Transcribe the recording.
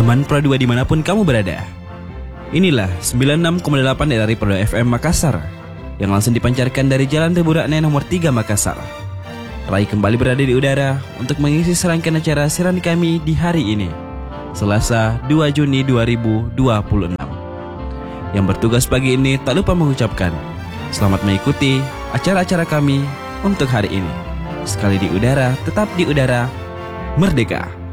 Teman Pro 2 dimanapun kamu berada, inilah 96,8 dari Pro 2 FM Makassar yang langsung dipancarkan dari Jalan Tebu Rakne nomor 3 Makassar. Rai kembali berada di udara untuk mengisi serangkaian acara siaran kami di hari ini, Selasa 2 Juni 2026. Yang bertugas pagi ini tak lupa mengucapkan selamat mengikuti acara-acara kami untuk hari ini. Sekali di udara, tetap di udara, merdeka.